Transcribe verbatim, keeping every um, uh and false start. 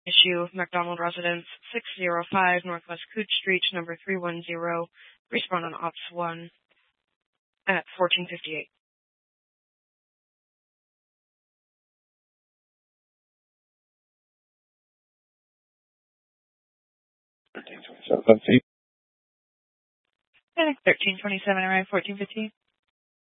Issue McDonald Residence, six oh five Northwest Cooch Street, number three one zero. Respond on Ops one at fourteen fifty-eight. thirteen twenty-seven, thirteen twenty-seven, arrive fourteen fifteen.